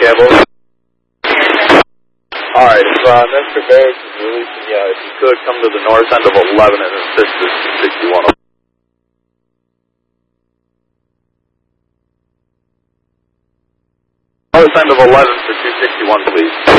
Yeah, well, alright, if Mr. Barrett is releasing you, if you could come to the north end of 11 and assist this 61. North end of 11 for 261, please.